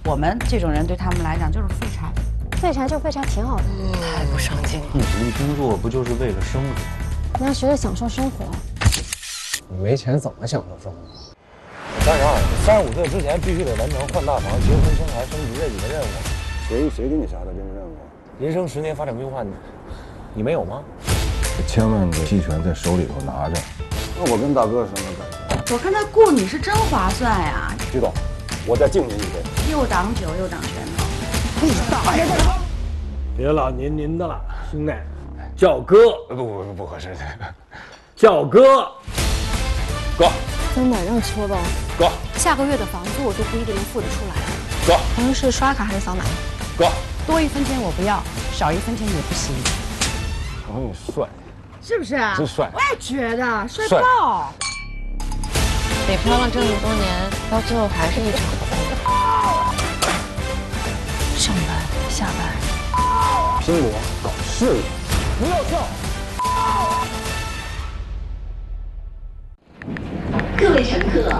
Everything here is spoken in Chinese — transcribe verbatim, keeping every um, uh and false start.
我们这种人对他们来讲就是废柴， 废柴就废柴挺好的， 太不上进了。 你努力工作不就是为了生活？ 你要学着享受生活。 你没钱怎么享受生活？ 三十二，三十五岁之前必须得完成换大房、结婚、生孩、升级这几个任务。 谁谁给你下的这个任务？ 人生十年发展规划，你你没有吗？ 千万个期权在手里头拿着。那我跟大哥什么感我看他雇你是真划算呀！ 徐总，我再敬您一杯。 又挡酒又挡拳头。 你大爷的！ 别老您您的了，兄弟，叫哥。 不不不不合适， 叫哥。哥。 真的让戳吧。 哥。 下个月的房租我就不一定能付得出来。 哥。 咱们是刷卡还是扫码？ 哥。 多一分钱我不要，少一分钱也不行。 瞅你帅， 是不是啊？ 真帅！ 我也觉得帅帅爆。 北漂了这么多年，到最后还是一场空。上班下班， 拼搏搞事业， 不要笑。